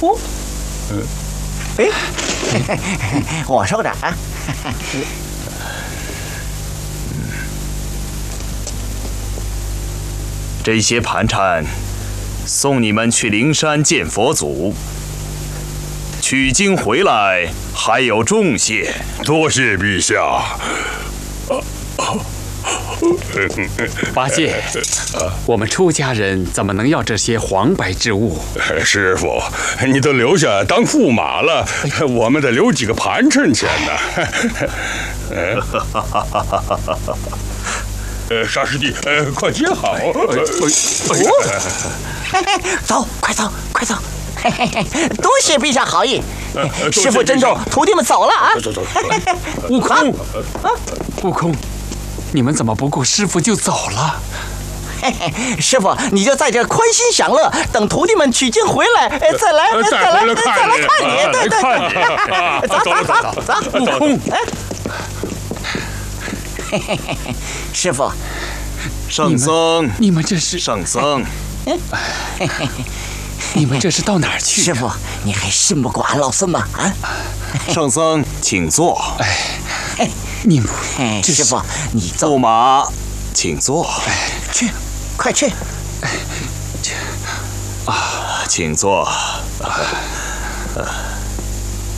哦，哎，我收着啊。 这些盘缠送你们去灵山见佛祖，取经回来还有重谢。 多谢陛下。 八戒，我们出家人怎么能要这些黄白之物？ 师傅，你都留下当驸马了，我们得留几个盘缠钱呢。沙师弟，快接好！ 走，快走，快走！多谢陛下好意，师傅珍重，徒弟们走了啊！ 走。 悟空，悟空，你们怎么不顾师傅就走了？ 师傅，你就在这宽心享乐，等徒弟们取经回来，再来看你。对，走。 悟空， 师傅， 圣僧， 你们这是圣僧， 你们这是到哪儿去？ 师傅，你还信不过俺老孙吗？啊！ 圣僧，请坐。 你们， 师傅，你走驸马，请坐。 去，快去！ 请坐。